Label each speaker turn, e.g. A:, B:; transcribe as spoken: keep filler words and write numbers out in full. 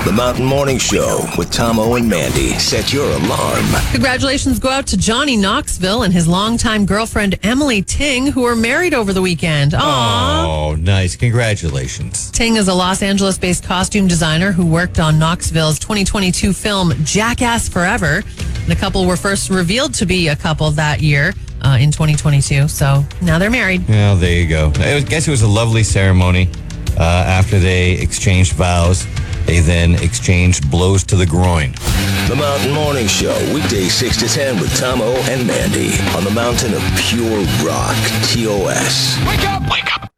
A: The Mountain Morning Show with Tom O and Mandy. Set your alarm.
B: Congratulations go out to Johnny Knoxville and his longtime girlfriend Emily Ting, who were married over the weekend. Aww.
C: Oh, nice. Congratulations.
B: Ting is a Los Angeles-based costume designer who worked on Knoxville's twenty twenty-two film Jackass Forever. The couple were first revealed to be a couple that year uh, in twenty twenty-two, so now they're married.
C: Well, there you go. I guess it was a lovely ceremony. Uh, after they exchanged vows, they then exchanged blows to the groin.
A: The Mountain Morning Show, weekdays six to ten with Tom O and Mandy on the mountain of pure rock, T O S.
D: Wake up! Wake up!